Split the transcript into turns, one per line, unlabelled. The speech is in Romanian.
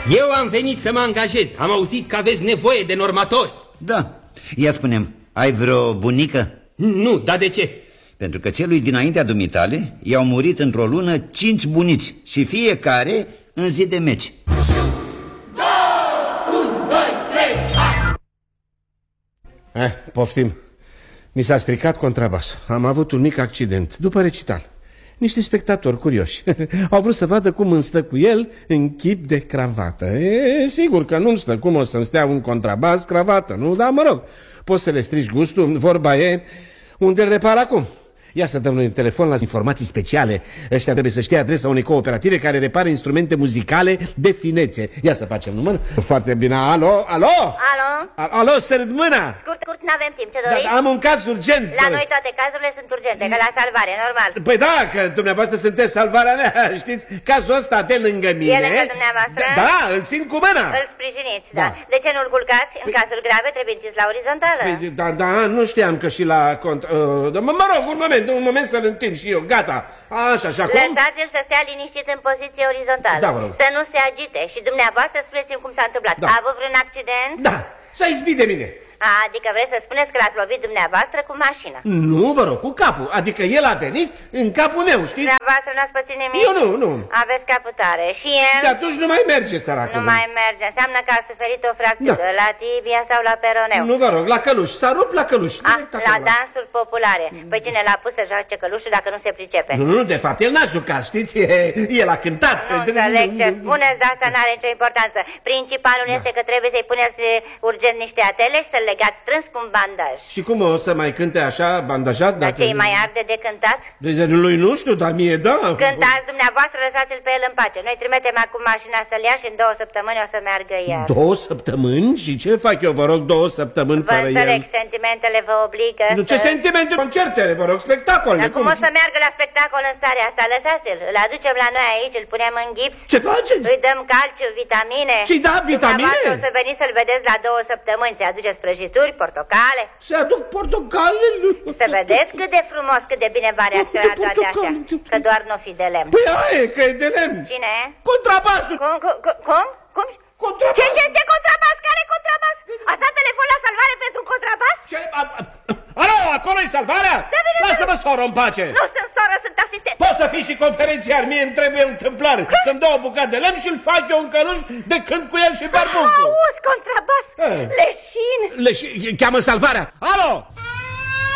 Eu am venit să mă angajez. Am auzit că aveți nevoie de normatori.
Da, ia spune-mi, ai vreo bunică?
Nu, dar de ce?
Pentru că celui dinaintea dumitale i-au murit într-o lună 5 bunici și fiecare în zi de meci.
1, 2, 3, poftim. Mi s-a stricat contrabasul. Am avut un mic accident după recital. Niște spectatori curioși au vrut să vadă cum îmi stă cu el în chip de cravată. Sigur că nu-mi stă. Cum o să-mi stea un contrabas cravată, nu? Dar mă rog, poți să le strici gustul. Vorba e, unde îl repar acum? Ia să dăm noi un telefon la informații speciale. Ăștia trebuie să știe adresa unei cooperative care repară instrumente muzicale de finețe. Ia să facem număr. Foarte bine. Alo? Alo?
Alo?
Alo, sărit mâna.
Scurt, n-avem timp. Ce doriți?
Am un caz urgent.
La noi toate cazurile sunt urgente, ca la salvare, normal.
Păi da, că dumneavoastră sunteți salvarea mea. Știți, cazul ăsta de lângă mine.
E lângă dumneavoastră?
Da, îl țin cu mâna.
Îl sprijiniți, da. De ce nu-l culcați? În cazuri grave trebuie întins la orizontală.
Păi, da, nu știam că și la mă rog, un moment să-l întind și eu, gata. Așa, și acum?
Lăsați-l să stea liniștit în poziție orizontală.
Da, vă rog.
Să nu se agite și dumneavoastră spuneți-mi cum s-a întâmplat.
Da.
A avut vreun accident?
Da, s-a izbit de mine.
Adică vreți să spuneți că l-ați lovit dumneavoastră cu mașina?
Nu, vă rog, cu capul. Adică el a venit în capul meu, știți?
Dumneavoastră n-ați pățit nimic?
Eu nu.
Aveți capul tare. Și el?
De atunci nu mai merge, săracul.
Nu mai merge. Înseamnă că a suferit o fractură la tibia sau la peroneu.
Nu, vă rog, la căluș. S-a rupt la căluș.
La dansuri populare. Păi cine l-a pus să joace călușul dacă nu se pricepe?
Nu, de fapt, el n-a jucat, știți? El a cântat.
Nu înțeleg ce spuneți, dar asta n-are nicio importanță. Principalul este că trebuie să-i puneți urgent niște atele și să-l legați strâns cu un bandaj.
Și cum o să mai cânte așa, bandajat?
Dar ce-i mai arde de cântat?
Lui nu știu, dar mie da.
Cântați dumneavoastră, lăsați-l pe el în pace. Noi trimitem acum mașina să-l ia și în 2 săptămâni o să meargă iar.
2 săptămâni? Și ce fac eu, vă rog, 2 săptămâni
vă
fără
înțeleg,
el?
sentimentele vă obligă.
Ce sentimente? Concertele, vă rog, spectacole.
Dar cum o să meargă la spectacol în starea asta? Lăsați-l, îl aducem la noi aici, îl punem în gips.
Ce faceți?
Îi dăm calciu, vitamine.
Ce-i da, vitamine?
O să veniți să-l vedeți la 2 săptămâni. Se aduceți prăjituri, portocale.
Se aduc portocale?
Să vedeți cât de frumos, cât de bine va reacționa toate astea. Că doar nu fi de lemn.
Păi aia e, că e de lemn.
Cine?
Contrabasul.
Cum?
Contrabas.
Ce contrabas? Care contrabas? Ați dat telefon la salvare pentru un contrabas?
Ce? Alo, acolo-i salvarea?
Da, bine.
Lasă-mă, soră, în pace.
Nu sunt soră, sunt asistent.
Poți să fii și conferențiar, mie îmi trebuie un tâmplar. Să-mi dau o bucată de lemn și-l fac eu în căruș de cânt cu el și barbuncu.
Auzi, contrabas, leșin.
Cheamă salvarea. Alo!